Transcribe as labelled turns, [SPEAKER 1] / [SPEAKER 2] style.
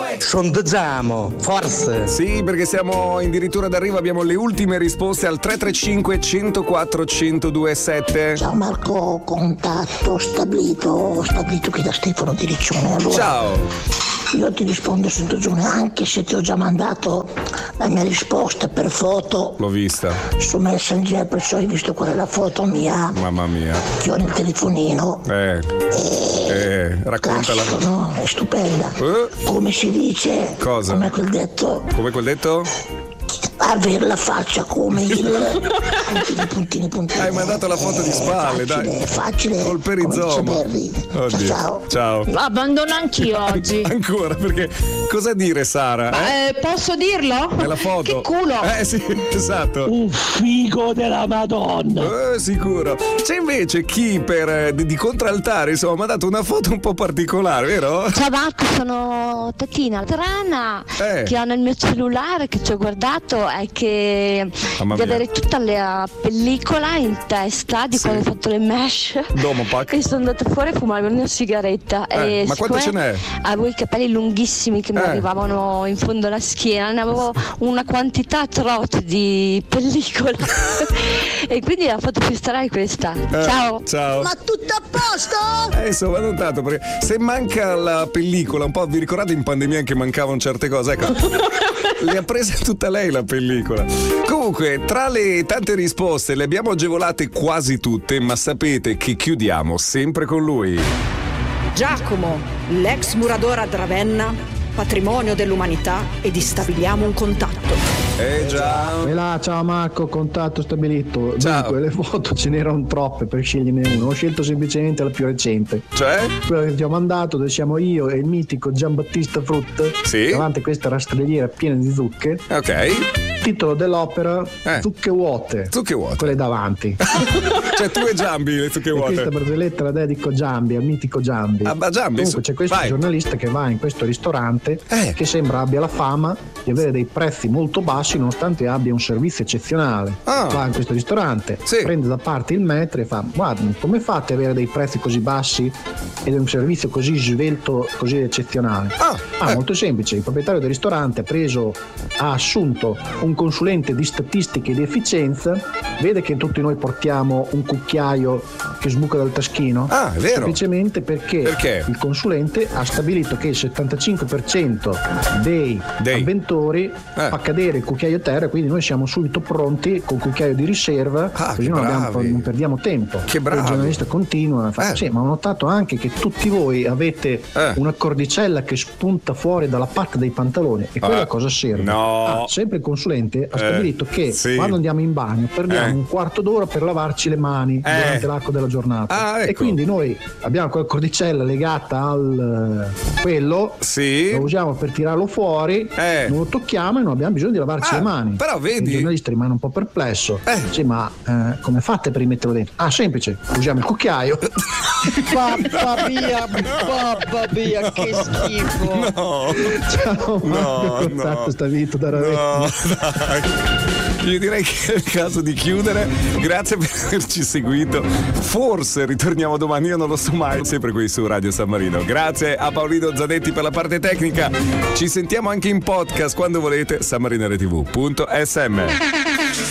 [SPEAKER 1] Sondagiamo, forse.
[SPEAKER 2] Sì, perché siamo addirittura d'arrivo, abbiamo le ultime risposte al 335 104 1027.
[SPEAKER 3] Ciao Marco, contatto stabilito qui da Stefano di Riccione. Allora,
[SPEAKER 2] Ciao.
[SPEAKER 3] Io ti rispondo su Giorgione, anche se ti ho già mandato la mia risposta per foto.
[SPEAKER 2] L'ho vista.
[SPEAKER 3] Su Messenger, perciò hai visto qual è la foto mia.
[SPEAKER 2] Mamma mia.
[SPEAKER 3] Che ho nel telefonino.
[SPEAKER 2] Raccontala.
[SPEAKER 3] Classico, no? È stupenda. Come si dice?
[SPEAKER 2] Cosa?
[SPEAKER 3] Come quel detto?
[SPEAKER 2] Come quel detto?
[SPEAKER 3] Avere la faccia come il puntini.
[SPEAKER 2] Hai mandato la foto di spalle,
[SPEAKER 3] facile,
[SPEAKER 2] dai.
[SPEAKER 3] Facile.
[SPEAKER 2] Col perizoma. Oddio. Ciao.
[SPEAKER 4] Abbandono anch'io oggi.
[SPEAKER 2] Ancora, perché cosa dire, Sara?
[SPEAKER 4] Posso dirlo?
[SPEAKER 2] Nella foto.
[SPEAKER 4] Che culo!
[SPEAKER 2] Sì, esatto.
[SPEAKER 1] Un figo della Madonna.
[SPEAKER 2] Sicuro. C'è invece chi di contraltare, insomma, mi ha dato una foto un po' particolare, vero?
[SPEAKER 4] Ciao Marco, sono Tatina Trana che ho nel mio cellulare, che ci ho guardato, è che di avere tutta la pellicola in testa di quando ho fatto le mesh
[SPEAKER 2] Domopac.
[SPEAKER 4] e sono andata fuori a fumare una sigaretta e
[SPEAKER 2] ma quanto ce n'è?
[SPEAKER 4] avevo i capelli lunghissimi che mi arrivavano in fondo alla schiena, ne avevo una quantità atroce di pellicola e quindi la foto più strana è questa. Ciao.
[SPEAKER 3] Ma tutto a posto?
[SPEAKER 2] Insomma, non tanto, perché se manca la pellicola, un po', vi ricordate in pandemia che mancavano certe cose? Ecco, le ha prese tutta lei la pellicola. Comunque, tra le tante risposte le abbiamo agevolate quasi tutte, ma sapete che chiudiamo sempre con lui.
[SPEAKER 5] Giacomo, l'ex murador ad Ravenna, patrimonio dell'umanità, ed stabiliamo un contatto.
[SPEAKER 6] Già. Ciao Marco, contatto stabilito.
[SPEAKER 2] Ciao.
[SPEAKER 6] Dunque, le foto ce n'erano troppe per sceglierne una. Ho scelto semplicemente la più recente.
[SPEAKER 2] Cioè?
[SPEAKER 6] Quella che ti ho mandato, dove siamo io e il mitico Giambattista Frutta.
[SPEAKER 2] Sì.
[SPEAKER 6] Davanti a questa rastrelliera piena di zucche.
[SPEAKER 2] Ok.
[SPEAKER 6] Titolo dell'opera: Zucche vuote.
[SPEAKER 2] Zucche vuote.
[SPEAKER 6] Quelle davanti.
[SPEAKER 2] Cioè tu e Giambi le zucche
[SPEAKER 6] E
[SPEAKER 2] vuote.
[SPEAKER 6] questa barzelletta la dedico a Giambi, al mitico Giambi.
[SPEAKER 2] Giambi.
[SPEAKER 6] Comunque c'è questo giornalista che va in questo ristorante che sembra abbia la fama di avere dei prezzi molto bassi nonostante abbia un servizio eccezionale. Va in questo ristorante, prende da parte il maître e fa: guarda, come fate ad avere dei prezzi così bassi ed un servizio così svelto, così eccezionale? Molto semplice, il proprietario del ristorante ha assunto un consulente di statistiche e di efficienza, vede che tutti noi portiamo un cucchiaio che sbuca dal taschino.
[SPEAKER 2] È vero.
[SPEAKER 6] Semplicemente perché il consulente ha stabilito che il 75% dei avventori fa cadere il cucchiaio a terra, quindi noi siamo subito pronti col cucchiaio di riserva, così non perdiamo tempo.
[SPEAKER 2] Che bravi.
[SPEAKER 6] Il giornalista continua a fare sì, ma ho notato anche che tutti voi avete una cordicella che spunta fuori dalla patta dei pantaloni, e quella cosa serve?
[SPEAKER 2] No.
[SPEAKER 6] Sempre il consulente ha stabilito che quando andiamo in bagno perdiamo un quarto d'ora per lavarci le mani durante l'arco della giornata.
[SPEAKER 2] Ecco.
[SPEAKER 6] E quindi noi abbiamo quella cordicella legata al quello, lo usiamo per tirarlo fuori, non lo tocchiamo e non abbiamo bisogno di lavarci le mani.
[SPEAKER 2] Però vedi,
[SPEAKER 6] il giornalista rimane un po' perplesso. Sì, ma come fate per rimetterlo dentro? Semplice, usiamo il cucchiaio.
[SPEAKER 7] Papà mia, che schifo.
[SPEAKER 6] Ciao Marco, contatto stabilito da Ravenna.
[SPEAKER 2] Io direi che è il caso di chiudere. Grazie per averci seguito. Forse ritorniamo domani, io non lo so mai. Sempre qui su Radio San Marino. Grazie a Paolino Zanetti per la parte tecnica. Ci sentiamo anche in podcast quando volete. sanmarinere.tv.sm